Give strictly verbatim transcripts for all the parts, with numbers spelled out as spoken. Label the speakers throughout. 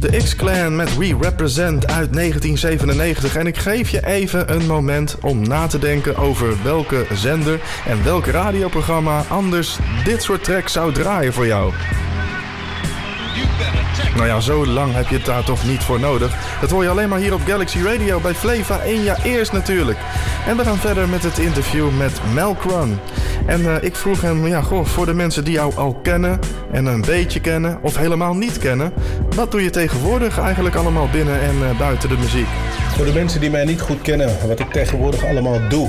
Speaker 1: de X-Clan met We Represent uit negentien zevenennegentig. En ik geef je even een moment om na te denken over welke zender en welk radioprogramma anders dit soort tracks zou draaien voor jou. Nou ja, zo lang heb je het daar toch niet voor nodig. Dat hoor je alleen maar hier op Galaxy Radio bij Flava één jaar eerst natuurlijk. En we gaan verder met het interview met Malkron. En uh, ik vroeg hem, ja goh, voor de mensen die jou al kennen en een beetje kennen of helemaal niet kennen, wat doe je tegenwoordig eigenlijk allemaal binnen en uh, buiten de muziek?
Speaker 2: Voor de mensen die mij niet goed kennen, wat ik tegenwoordig allemaal doe.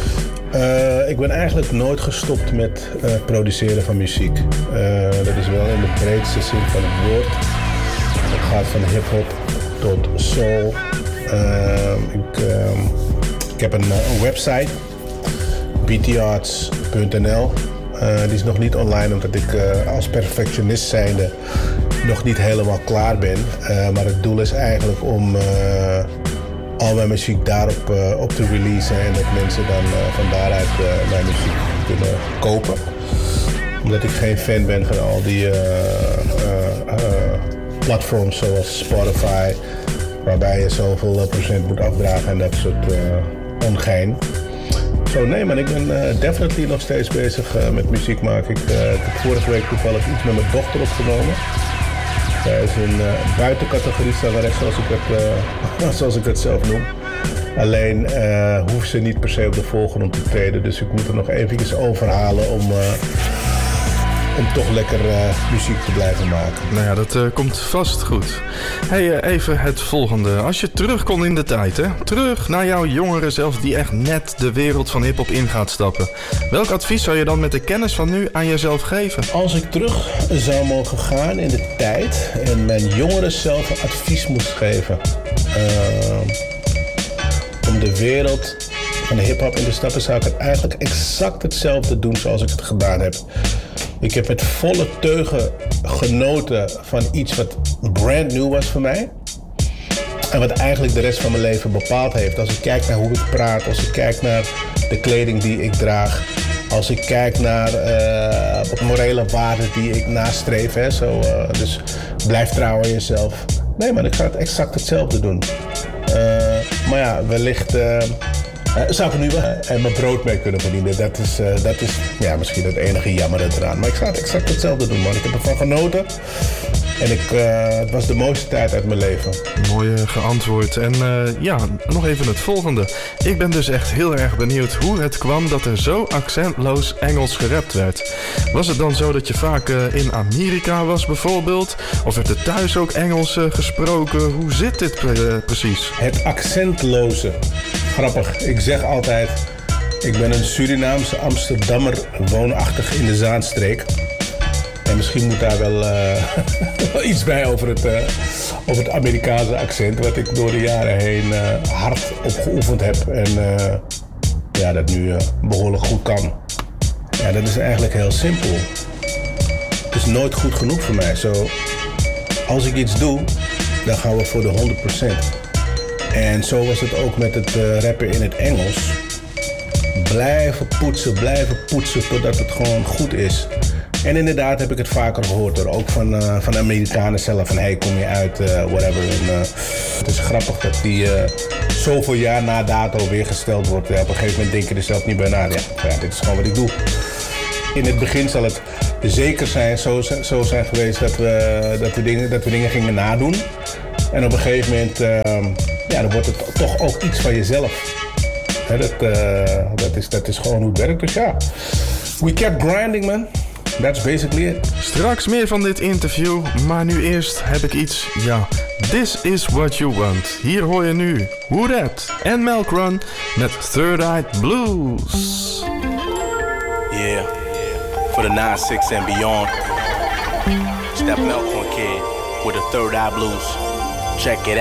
Speaker 2: Uh, ik ben eigenlijk nooit gestopt met uh, produceren van muziek. Uh, dat is wel in de breedste zin van het woord. Het gaat van hip-hop tot soul. Uh, ik, uh, ik heb een, een website, b t arts punt n l. Uh, die is nog niet online omdat ik uh, als perfectionist zijnde nog niet helemaal klaar ben. Uh, maar het doel is eigenlijk om uh, al mijn muziek daarop uh, op te releasen en dat mensen dan uh, van daaruit uh, mijn muziek kunnen kopen. Omdat ik geen fan ben van al die uh, uh, uh, platforms zoals Spotify, waarbij je zoveel uh, procent moet afdragen en dat soort uh, ongein. Zo nee man, ik ben uh, definitely nog steeds bezig uh, met muziek maken. Ik, uh, ik heb vorige week toevallig iets met mijn dochter opgenomen. Zij is een uh, buitencategorie zangeres, zoals ik het, uh, zoals ik het zelf noem. Alleen uh, hoeft ze niet per se op de voorgrond te treden. Dus ik moet er nog eventjes overhalen om, uh, om toch lekker uh, muziek te blijven maken.
Speaker 1: Nou ja, dat uh, komt vast goed. Hey, uh, even het volgende. Als je terug kon in de tijd, hè? Terug naar jouw jongere zelf die echt net de wereld van hiphop in gaat stappen. Welk advies zou je dan met de kennis van nu aan jezelf geven?
Speaker 2: Als ik terug zou mogen gaan in de tijd en mijn jongere zelf een advies moest geven. Uh, om de wereld van de hip-hop in te stappen, zou ik het eigenlijk exact hetzelfde doen zoals ik het gedaan heb. Ik heb met volle teugen genoten van iets wat brand new was voor mij. En wat eigenlijk de rest van mijn leven bepaald heeft. Als ik kijk naar hoe ik praat, als ik kijk naar de kleding die ik draag. Als ik kijk naar uh, morele waarden die ik nastreef. Hè, zo, uh, dus blijf trouw aan jezelf. Nee man, ik ga het exact hetzelfde doen. Uh, maar ja, wellicht uh, uh, zou ik nu wel uh, mijn brood mee kunnen verdienen. Dat is, uh, dat is ja, misschien het enige jammer eraan. Maar ik ga het exact hetzelfde doen man. Ik heb ervan genoten. En ik, uh, het was de mooiste tijd uit mijn leven.
Speaker 1: Mooi uh, geantwoord. En uh, ja, nog even het volgende. Ik ben dus echt heel erg benieuwd hoe het kwam dat er zo accentloos Engels gerapt werd. Was het dan zo dat je vaak uh, in Amerika was bijvoorbeeld? Of werd er thuis ook Engels uh, gesproken? Hoe zit dit uh, precies?
Speaker 2: Het accentloze. Grappig. Ik zeg altijd, ik ben een Surinaamse Amsterdammer woonachtig in de Zaanstreek. En misschien moet daar wel uh, iets bij over het, uh, over het Amerikaanse accent, wat ik door de jaren heen uh, hard opgeoefend heb en uh, ja, dat nu uh, behoorlijk goed kan. Ja, dat is eigenlijk heel simpel. Het is nooit goed genoeg voor mij. Zo, als ik iets doe, dan gaan we voor de honderd procent. En zo was het ook met het uh, rappen in het Engels. Blijven poetsen, blijven poetsen totdat het gewoon goed is. En inderdaad heb ik het vaker gehoord hoor. Ook van, uh, van de Amerikanen zelf. Van hey, kom je uit, uh, whatever. En, uh, het is grappig dat die uh, zoveel jaar na dato weer gesteld wordt. Ja, op een gegeven moment denk je er zelf niet bij na. Ja, ja, dit is gewoon wat ik doe. In het begin zal het zeker zijn, zo, zo zijn geweest dat we, dat, we dingen, dat we dingen gingen nadoen. En op een gegeven moment uh, ja, dan wordt het toch ook iets van jezelf. He, dat, uh, dat, is, dat is gewoon hoe het werkt. Dus ja, we kept grinding man. That's basically it.
Speaker 1: Straks meer van dit interview, maar nu eerst heb ik iets, ja, This Is What You Want. Hier hoor je nu Who Dat en Malkron met Third Eyed Blues.
Speaker 3: Yeah, for the nine six and beyond. It's that Malkron kid with the Third Eye Blues. Check it out.